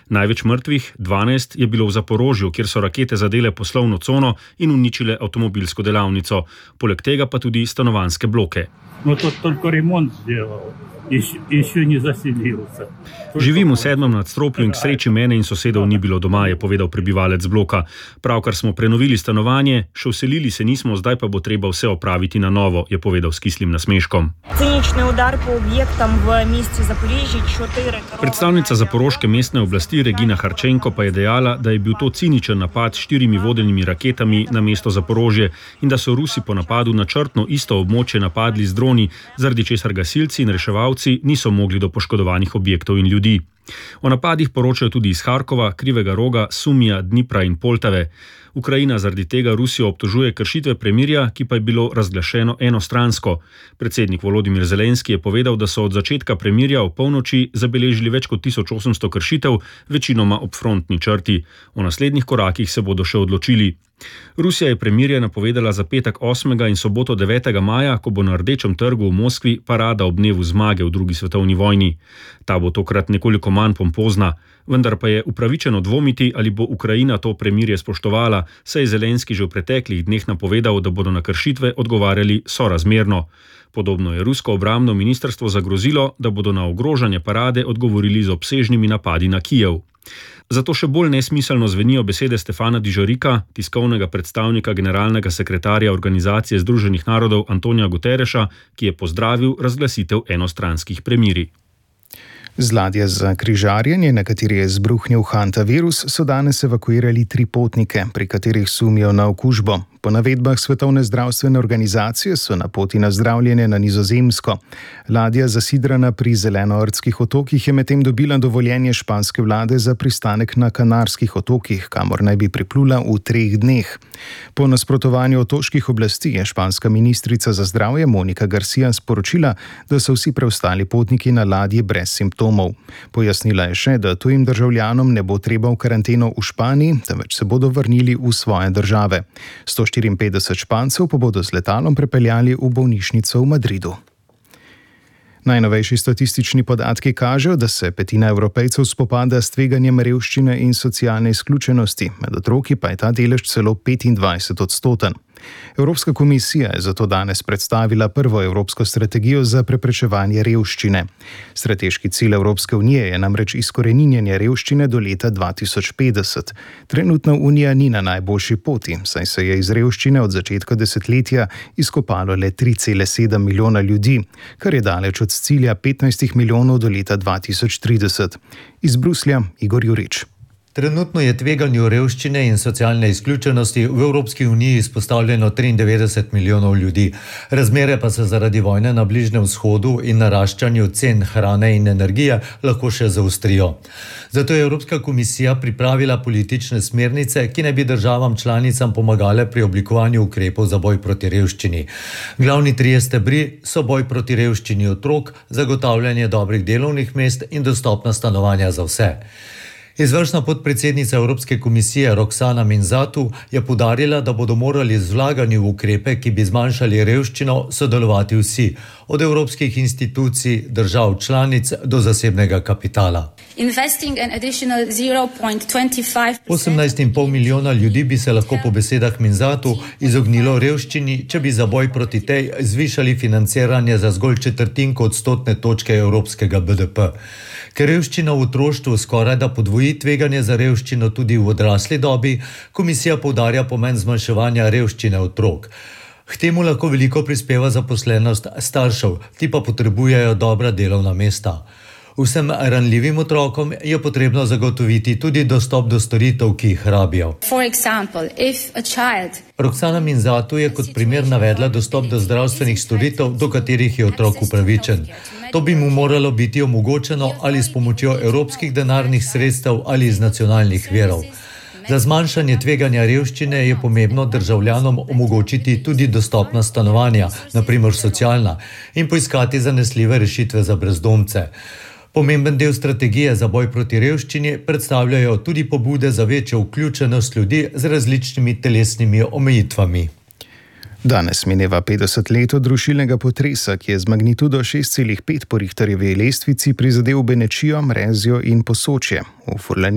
Največ mrtvih, 12, je bilo v Zaporožju, kjer so rakete zadele poslovno cono in uničile avtomobilsko delavnico. Poleg tega pa tudi stanovanjske bloke. No, to toliko remont delal. Še ni zaselился. Živim v 7. nadstropju in k sreči mene in sosedov ni bilo doma, je povedal prebivalec bloka. Pravkar smo prenovili stanovanje, še vselili se nismo, zdaj pa bo treba vse opraviti na novo, je povedal s kislim nasmeškom. Predstavnica zaporoške mestne oblasti Regina Harčenko pa je dejala, da je bil to ciničen napad s 4 vodenimi raketami na mesto Zaporožje in da so Rusi po napadu načrtno isto območje napadli z droni, zaradi česar gasilci in reševalci niso mogli do poškodovanih objektov in ljudi. O napadih poročajo tudi iz Harkova, Krivega Roga, Sumija, Dnipra in Poltave. Ukrajina zaradi tega Rusijo obtožuje kršitve premirja, ki pa je bilo razglašeno enostransko. Predsednik Volodimir Zelenski je povedal, da so od začetka premirja v polnoči zabeležili več kot 1800 kršitev, večinoma ob frontni črti. O naslednjih korakih se bodo še odločili. Rusija je premirje napovedala za petek 8. in soboto 9. maja, ko bo na Rdečem trgu v Moskvi parada ob dnevu zmage v drugi svetovni vojni. Ta bo tokrat nekoliko manj pompozna, vendar pa je upravičeno dvomiti, ali bo Ukrajina to premirje spoštovala, saj je Zelenski že v preteklih dneh napovedal, da bodo na kršitve odgovarjali sorazmerno. Podobno je rusko obrambno ministrstvo zagrozilo, da bodo na ogrožanje parade odgovorili z obsežnimi napadi na Kijev. Zato še bolj nesmiselno zvenijo besede Stefana Dujarrika, tiskovnega predstavnika generalnega sekretarja Organizacije Združenih narodov Antonija Guterreša, ki je pozdravil razglasitev enostranskih premirij. Z ladje za križarjenje, na kateri je zbruhnil hantavirus, so danes evakuirali 3 potnike, pri katerih sumijo na okužbo. Po navedbah Svetovne zdravstvene organizacije so na poti na zdravljenje na Nizozemsko. Ladja, zasidrana pri Zelenoortskih otokih, je medtem dobila dovoljenje španske vlade za pristanek na Kanarskih otokih, kamor naj bi priplula v 3 dneh. Po nasprotovanju otoških oblasti je španska ministrica za zdravje Monika Garcia sporočila, da so vsi preostali potniki na ladji brez simptomov. Pojasnila je še, da tujim državljanom ne bo treba v karanteno v Španiji, temveč se bodo vrnili v svoje države. 154 Špancev pa bodo z letalom prepeljali v bolnišnico v Madridu. Najnovejši statistični podatki kažejo, da se petina Evropejcev spopada s tveganjem revščine in socialne izključenosti, med otroki pa je ta delež celo 25%. Evropska komisija je zato danes predstavila prvo evropsko strategijo za preprečevanje revščine. Strateški cilj Evropske unije je namreč izkoreninjenje revščine do leta 2050. Trenutno Unija ni na najboljši poti, saj se je iz revščine od začetka desetletja izkopalo le 3,7 milijona ljudi, kar je daleč od cilja 15 milijonov do leta 2030. Iz Bruslja Igor Jurič. Trenutno je tveganju revščine in socialne izključenosti v Evropski uniji izpostavljeno 93 milijonov ljudi. Razmere pa se zaradi vojne na Bližnjem vzhodu in naraščanju cen hrane in energije lahko še zaostrijo. Zato je Evropska komisija pripravila politične smernice, ki naj bi državam članicam pomagale pri oblikovanju ukrepov za boj proti revščini. Glavni 3 stebri so boj proti revščini otrok, zagotavljanje dobrih delovnih mest in dostopna stanovanja za vse. Izvršna podpredsednica Evropske komisije Roxana Minzatu je poudarila, da bodo morali z vlaganjem v ukrepe, ki bi zmanjšali revščino, sodelovati vsi, od evropskih institucij, držav članic do zasebnega kapitala. 18,5 milijona ljudi bi se lahko po besedah Minzatu izognilo revščini, če bi za boj proti tej zvišali financiranje za zgolj 1/4 odstotne točke evropskega BDP. Ker revščina v otroštvu skoraj da podvoji tveganje za revščino tudi v odrasli dobi, komisija poudarja pomen zmanjševanja revščine otrok. K temu lahko veliko prispeva zaposlenost staršev, ti pa potrebujejo dobra delovna mesta. Vsem ranljivim otrokom je potrebno zagotoviti tudi dostop do storitev, ki jih rabijo. Roxana Minzatu je kot primer navedla dostop do zdravstvenih storitev, do katerih je otrok upravičen. To bi mu moralo biti omogočeno ali s pomočjo evropskih denarnih sredstev ali iz nacionalnih virov. Za zmanjšanje tveganja revščine je pomembno državljanom omogočiti tudi dostopna stanovanja, na primer socialna, in poiskati zanesljive rešitve za brezdomce. Pomemben del strategije za boj proti revščini predstavljajo tudi pobude za večjo vključenost ljudi z različnimi telesnimi omejitvami. Danes mineva 50 let od rušilnega potresa, ki je z magnitudo 6,5 po Richterjevi lestvici prizadel Benečijo, Mrezijo in Posočje. V Furlaniji